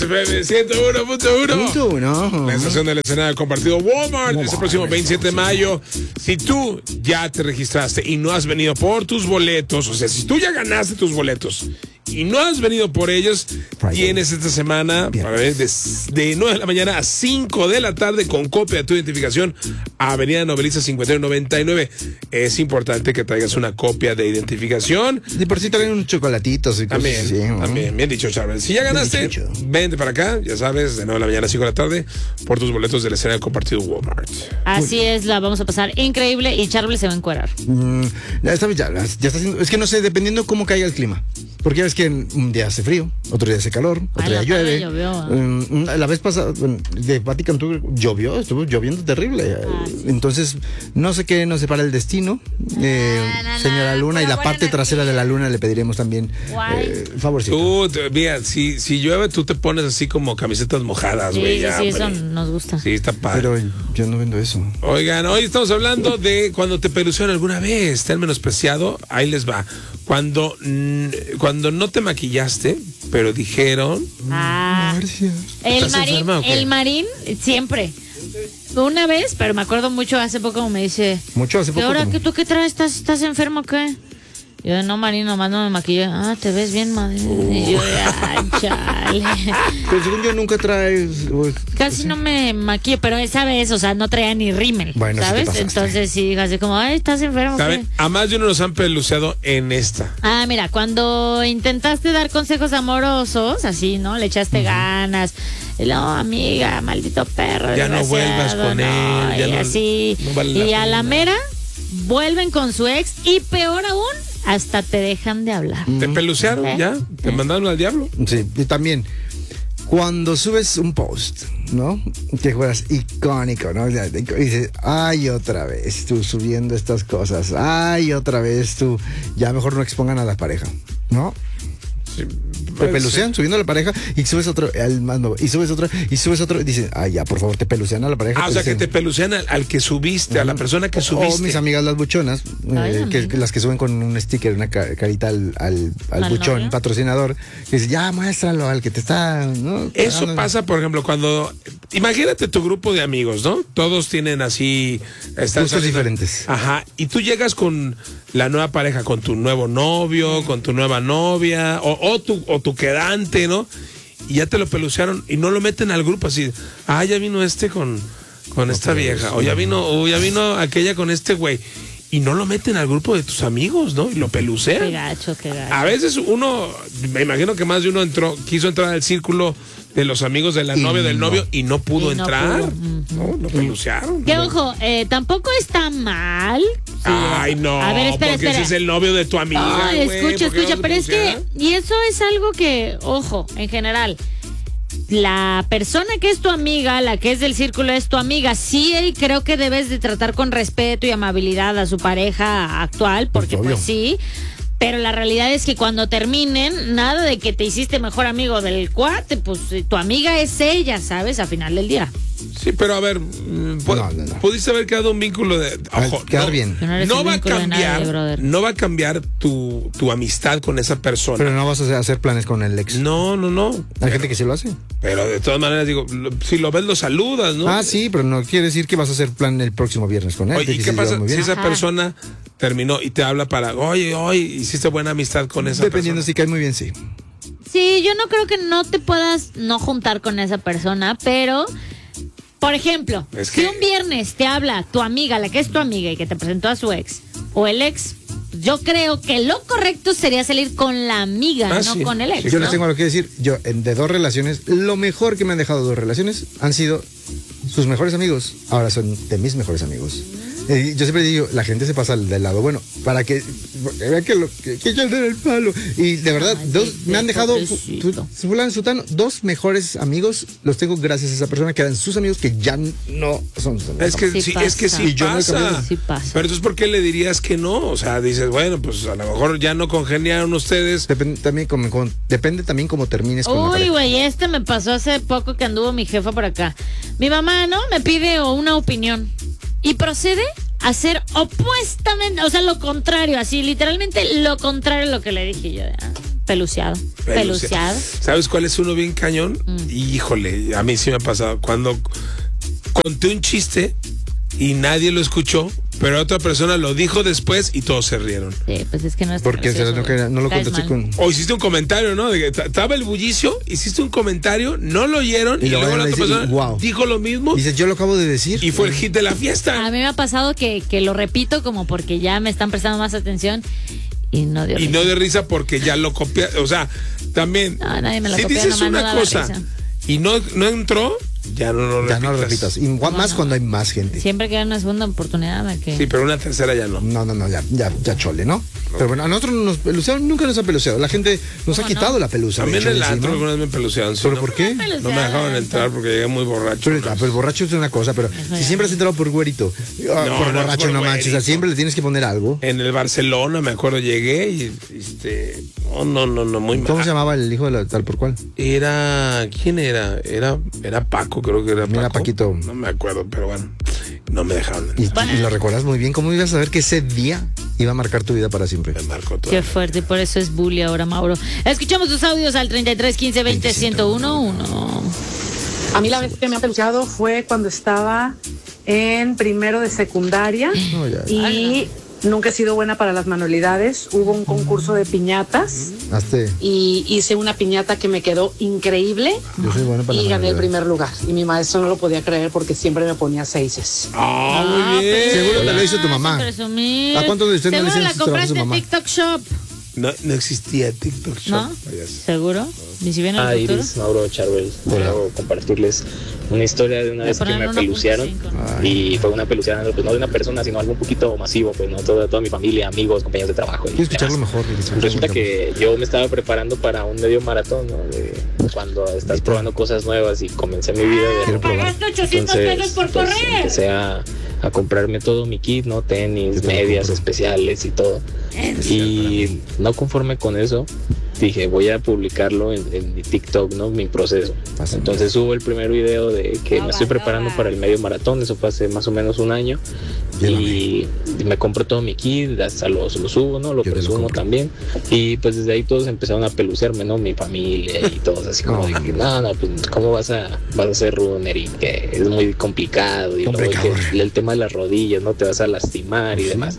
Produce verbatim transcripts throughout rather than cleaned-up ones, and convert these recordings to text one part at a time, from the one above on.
ciento uno punto uno. La estación del escenario compartido Walmart este próximo veintisiete de mayo. Si tú ya te registraste y no has venido por tus boletos, o sea, si tú ya ganaste tus boletos y no has venido por ellos, Friday. Tienes esta semana para ver de, de nueve de la mañana a cinco de la tarde con copia de tu identificación a Avenida Novelista cincuenta y uno noventa y nueve. Es importante que traigas una copia de identificación. Y por si traen unos chocolatitos y también, cosas así, ¿no? También, bien dicho, Charles. Si ya ganaste, vente para acá, ya sabes, de nueve de la mañana a cinco de la tarde por tus boletos del escenario compartido Walmart. Así Uy. es, la vamos a pasar increíble y Charles se va a encuerar. Mm, ya está, ya, ya está haciendo, es que no sé, dependiendo cómo caiga el clima. Porque ya ves que un día hace frío, otro día hace calor, otro Ay, día llueve. Llovió, ¿eh? um, la vez pasada, de Pati Cantú, llovió, estuvo lloviendo terrible. Ah, sí. Entonces, no sé qué nos separa el destino. Eh, no, no, señora Luna, y la parte trasera de la luna le pediremos también eh, favorcito. Tú, mira, si, si llueve, tú te pones así como camisetas mojadas, güey. Sí, ya, sí, hombre. eso nos gusta. Sí, está padre. Pero yo no vendo eso. Oigan, hoy estamos hablando de cuando te pelucearon alguna vez, te han menospreciado. Ahí les va. Cuando, cuando no te maquillaste, pero dijeron... Ah, el marín, el marín, siempre. Una vez, pero me acuerdo mucho, hace poco me dice... Mucho hace poco. ¿Y ahora que tú qué traes? ¿Estás, estás enfermo o qué? Yo, no, Marín, nomás no me maquillé. Ah, te ves bien, madre. Uh. Y yo, ay, chale. Pero según yo nunca traes... Uy, Casi sí. no me maquillé, pero esa vez, o sea, no traía ni rímel, bueno, ¿sabes? Sí Entonces sí, así como, ay, ¿estás enfermo? ¿Saben? A más de uno nos han peluceado en esta. Ah, mira, cuando intentaste dar consejos amorosos, así, ¿no? Le echaste uh-huh. ganas. No, amiga, maldito perro. Ya no vuelvas con no, él. Ya y no, así. No vale y la a pena. la mera, vuelven con su ex y peor aún, hasta te dejan de hablar. ¿Te pelucearon ¿Eh? ya? ¿Te ¿Eh? mandaron al diablo? Sí, y también cuando subes un post, ¿no? Que fueras icónico, ¿no? Y dices, ay, otra vez tú subiendo estas cosas, ay, otra vez tú, ya mejor no expongan a la pareja, ¿no? Sí, te pelucean ser. subiendo a la pareja y subes otro al más nuevo, y subes otro y subes otro y dices, ay, ya, por favor, te pelucean a la pareja. Ah, o sea, que te pelucean al, al que subiste, uh-huh. a la persona que subiste. O mis amigas las buchonas, ay, eh, que, que las que suben con un sticker, una carita al, al, al buchón, novio? patrocinador, que dice, ya, muéstralo al que te está, ¿no? Eso Cagando. pasa, por ejemplo, cuando, imagínate tu grupo de amigos, ¿no? Todos tienen así... Están gustos diferentes. Ajá, y tú llegas con la nueva pareja, con tu nuevo novio, con tu nueva novia, o, o, tu, o tu quedante, ¿no? Y ya te lo pelucearon y no lo meten al grupo así, ah, ya vino este con, con no, esta vieja, o ya vino, o ya vino aquella con este güey. Y no lo meten al grupo de tus amigos, ¿no? Y lo pelucean. Qué gacho, qué gacho. A veces uno, me imagino que más de uno entró, quiso entrar al círculo de los amigos de la y novia, del no. novio, y no pudo y no entrar. Pudo. No, lo pelucearon. Que ojo, eh, tampoco está mal. Sí, Ay, no, a ver, espera, porque espera. ese es el novio de tu amiga. Ay, escucha, escucha, pero es que, y eso es algo que, ojo, en general, la persona que es tu amiga, la que es del círculo es tu amiga, sí creo que debes de tratar con respeto y amabilidad a su pareja actual, porque pues, pues sí, pero la realidad es que cuando terminen, nada de que te hiciste mejor amigo del cuate, pues tu amiga es ella, ¿sabes? A final del día. Sí, pero a ver, no, no, no. pudiste haber quedado un vínculo de... Ojo, quedar no, bien. No, no va a cambiar, nadie, no va a cambiar tu, tu amistad con esa persona. Pero no vas a hacer planes con el ex. No, no, no. Hay pero, gente que sí lo hace. Pero de todas maneras, digo, si lo ves, lo saludas, ¿no? Ah, sí, pero no quiere decir que vas a hacer plan el próximo viernes con él. Oye, ¿y qué pasa si esa Ajá. persona terminó y te habla para, oye, oye, hiciste buena amistad con esa Dependiendo persona? si cae muy bien, sí. Sí, yo no creo que no te puedas no juntar con esa persona, pero... Por ejemplo, es que... si un viernes te habla tu amiga, la que es tu amiga y que te presentó a su ex, o el ex, yo creo que lo correcto sería salir con la amiga, ah, no sí. con el ex. Yo ¿no? les tengo algo que decir. Yo, de dos relaciones, lo mejor que me han dejado dos relaciones han sido sus mejores amigos. Ahora son de mis mejores amigos. Eh, yo siempre digo, la gente se pasa del lado bueno, para que vean que, lo, que, que yo den el palo. Y de verdad, Ay, dos, me han dejado, fulano, sutano, dos mejores amigos, los tengo gracias a esa persona, que eran sus amigos, que ya no son sus amigos. Es que sí, sí es que sí, yo pasa. No sí pasa. Pero entonces, ¿por qué le dirías que no? O sea, dices, bueno, pues a lo mejor ya no congeniaron ustedes. Depende también como, como, depende también cómo termines con Uy, güey, este me pasó hace poco que anduvo mi jefa por acá. Mi mamá, ¿no? Me pide una opinión. Y procede a hacer opuestamente, o sea, lo contrario, así, literalmente lo contrario a lo que le dije yo. Ah, Peluciado. Peluciado. ¿Sabes cuál es uno bien cañón? Mm. Híjole, a mí sí me ha pasado. Cuando conté un chiste y nadie lo escuchó, pero otra persona lo dijo después y todos se rieron. Sí, pues es que no es Porque será no, que no lo contaste con. O hiciste un comentario, ¿no? De que estaba el bullicio, hiciste un comentario, no lo oyeron y, y luego la otra persona wow. dijo lo mismo. Dices, yo lo acabo de decir. Y fue el hit de la fiesta. A mí me ha pasado que, que lo repito como porque ya me están prestando más atención y no dio risa. Y no de risa porque ya lo copiaste. O sea, también. No, nadie me lo si copia, dices nomás una no cosa y no, no entró. Ya no lo repitas. Ya no lo repitas. Y más bueno, cuando hay más gente. Siempre queda una segunda oportunidad. ¿De que... Sí, pero una tercera ya no. No, no, no, ya, ya, ya chole, ¿no? No. Pero bueno, a nosotros nos pelucearon, nunca nos ha peluceado. La gente nos ha quitado no? la pelusa. También en el antro algunas me pelucearon. ¿Pero por qué? No me dejaban entrar porque llegué muy borracho. Pero, pero el borracho es una cosa, pero Eso si ya. siempre has entrado por güerito, no, por no, borracho por no manches, o sea, siempre le tienes que poner algo. En el Barcelona, me acuerdo, llegué y este. No, no, no, no, muy mal. ¿Cómo se llamaba el hijo de la tal por cual? Era. ¿Quién era? Era, era Paco, creo que era Paco. Mira, Paquito. No me acuerdo, pero bueno, no me dejaron. Y, y lo recuerdas muy bien. ¿Cómo ibas a saber que ese día iba a marcar tu vida para siempre? Me marcó todo. Qué fuerte, por eso es bully ahora, Mauro. Escuchamos tus audios al treinta y tres, quince, veinte, ciento uno, uno. A mí la vez que me ha peluceado fue cuando estaba en primero de secundaria oh, ya, ya. y nunca he sido buena para las manualidades. Hubo un concurso de piñatas Hazte. y hice una piñata que me quedó increíble. Yo soy buena para y gané el primer lugar. Y mi maestro no lo podía creer porque siempre me ponía seises. Ah, muy bien. Seguro te lo hizo tu mamá. ¿A cuántos de ustedes no le hicieron la compraste en TikTok Shop? No, no existía TikTok Shop. ¿No? ¿Seguro? ¿Ni si viene el ah, futuro? Iris, Mauro, Charbel. Quiero compartirles una historia de una vez que me pelucearon. Y fue una peluceada, pues no de una persona, sino algo un poquito masivo, pues no toda, toda mi familia, amigos, compañeros de trabajo. Quiero escucharlo mejor. Resulta que yo me estaba preparando para un medio maratón, ¿no? De, cuando estás ¿Viste? probando cosas nuevas y comencé mi vida de... Quiero pagaste ochocientos pesos por pues, correr. Empecé a, a comprarme todo mi kit, ¿no? Tenis, medias especiales y todo. Y no conforme con eso, dije, voy a publicarlo en, en mi TikTok, ¿no? Mi proceso. Entonces subo el primer video de que no me estoy preparando no para el medio maratón, eso fue hace más o menos un año. Y, y me compro todo mi kit, hasta lo, lo subo, ¿no? Lo Yo presumo también. Y pues desde ahí todos empezaron a pelucearme, ¿no? Mi familia y todos así como de que, no, no, pues ¿cómo vas a, vas a ser runner? Y que es muy complicado. Y luego que el tema de las rodillas, ¿no? Te vas a lastimar y demás.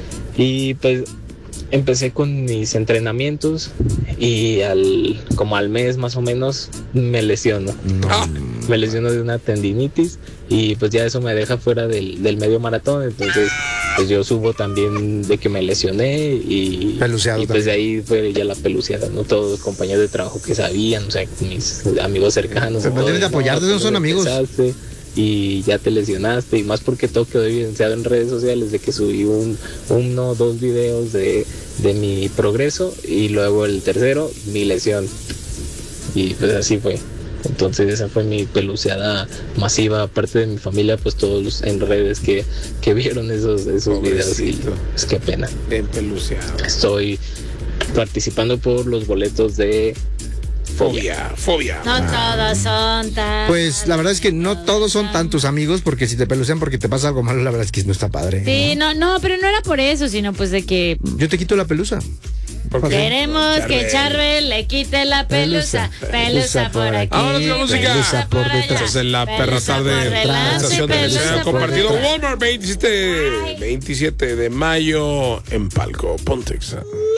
Y pues empecé con mis entrenamientos y al como al mes más o menos me lesiono. No. Me lesiono de una tendinitis y pues ya eso me deja fuera del, del medio maratón. Entonces pues yo subo también de que me lesioné y, Peluceado y pues de ahí fue ya la peluceada, ¿no? Todos los compañeros de trabajo que sabían, o sea, mis amigos cercanos. Pero tienes de apoyarte, no son amigos. Empezaste, y ya te lesionaste, y más porque todo quedó evidenciado en redes sociales de que subí un uno o dos videos de, de mi progreso y luego el tercero, mi lesión, y pues así fue. Entonces esa fue mi peluceada masiva, aparte de mi familia, pues todos en redes que, que vieron esos, esos videos y pues qué pena. Bien peluceado. Estoy participando por los boletos de Fobia, fobia. No todos son tan. Pues la verdad es que no todos son tan tus amigos, porque si te pelucean porque te pasa algo malo, la verdad es que no está padre. Sí, no, no, no pero no era por eso, sino pues de que. Yo te quito la pelusa. Queremos Charbel. que Charbel le quite la pelusa. Pelusa, pelusa por aquí. Ahora la música. Pelusa por detrás. Esa es la perra tarde. Estación compartido Walmart veintisiete, veintisiete de mayo en Palco, Pontexa.